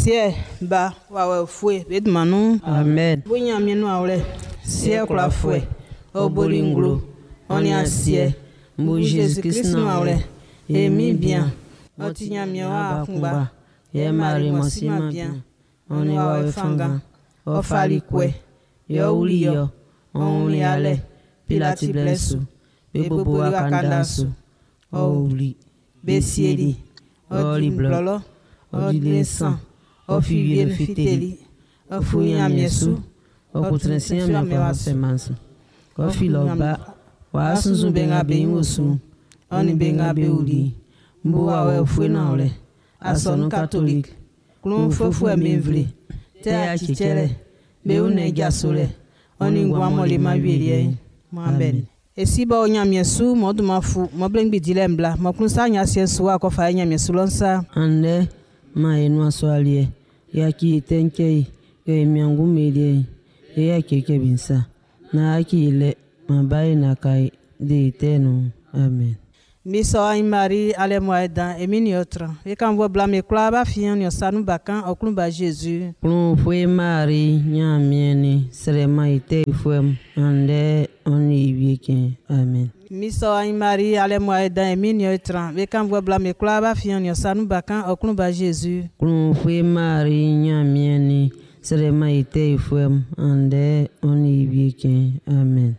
sie ba wa fue bedmanu Amen. Bunya mienu awle sie kula fue obolinglo oni asie mbu Jésus-Christ no awle emi bien otinya miewa akungba ye mari mosima bien oni wa fanga ofali kwe yo uliyo oni ale pilati blesu bebobo wakandasu ouli besiedi odi blolo odi lesan ofiye fiteli ofunya miesu okutrensia mewa semansu ofiloba wasunzu benga benwosu oni benga beuli mbu wa ofwe na ole asonu catholique klon fofu emevle te achichele be une jasole oni ngwa mole mawirie amen. Esiba onyamyesu modumafu moblengbi dilembla mokunsa nyasiesu akofa nyamyesu lonsa ande ma enu aswalie yaki tenkei ye miangu melie ye keke binsa na akile mabai na kai de tenu amen. Miso ay Marie ale moeda emini otra e kan vo blame klaba fian yo sanu bakan oklun ba Jésus Plon fue Marie nyamieni serema ite fuem ande oni wieke amen. Miso ay Marie ale moeda emini otra e kan vo blame klaba fian yo sanu bakan oklun ba Jésus Plon fue Marie nyamieni serema ite fuem ande oni wieke amen.